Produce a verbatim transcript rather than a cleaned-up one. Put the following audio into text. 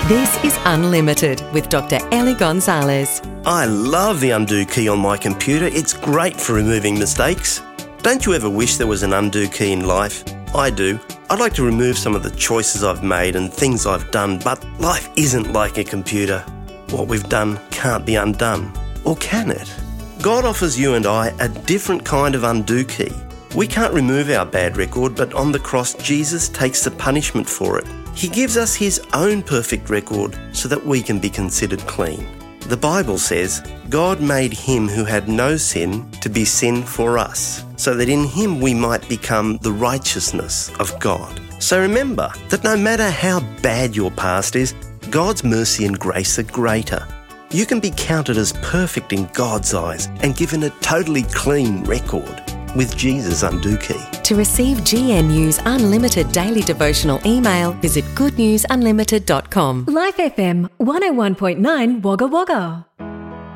This is Unlimited with Doctor Ellie Gonzalez. I love the undo key on my computer. It's great for removing mistakes. Don't you ever wish there was an undo key in life? I do. I'd like to remove some of the choices I've made and things I've done, but life isn't like a computer. What we've done can't be undone. Or can it? God offers you and I a different kind of undo key. We can't remove our bad record, but on the cross, Jesus takes the punishment for it. He gives us his own perfect record so that we can be considered clean. The Bible says, God made him who had no sin to be sin for us, so that in him we might become the righteousness of God. So remember that no matter how bad your past is, God's mercy and grace are greater. You can be counted as perfect in God's eyes and given a totally clean record with Jesus' undo key. To receive G N U's unlimited daily devotional email, visit good news unlimited dot com. Life F M one oh one point nine Wagga Wagga.